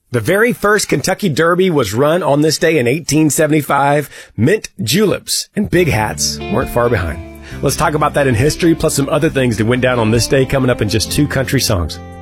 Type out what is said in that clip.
The very first Kentucky Derby was run on this day in 1875. Mint juleps and big hats weren't far behind. Let's talk about that in history, plus some other things that went down on this day coming up in just two country songs.